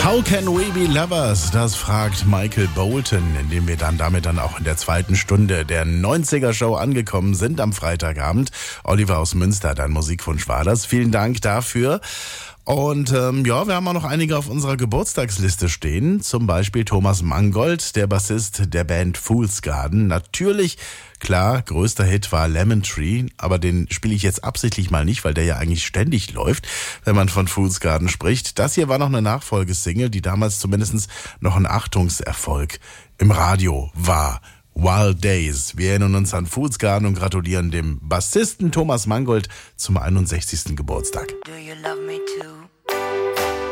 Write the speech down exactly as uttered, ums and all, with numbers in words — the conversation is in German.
How can we be lovers? Das fragt Michael Bolton, indem wir dann damit dann auch in der zweiten Stunde der neunziger Show angekommen sind am Freitagabend. Oliver aus Münster, dein Musikwunsch war das. Vielen Dank dafür. Und ähm, ja, wir haben auch noch einige auf unserer Geburtstagsliste stehen. Zum Beispiel Thomas Mangold, der Bassist der Band Fool's Garden. Natürlich, klar, größter Hit war Lemon Tree, aber den spiele ich jetzt absichtlich mal nicht, weil der ja eigentlich ständig läuft, wenn man von Fool's Garden spricht. Das hier war noch eine Nachfolgesingle, die damals zumindest noch ein Achtungserfolg im Radio war. Wild Days. Wir erinnern uns an Fool's Garden und gratulieren dem Bassisten Thomas Mangold zum einundsechzigsten Geburtstag. Do you love me too?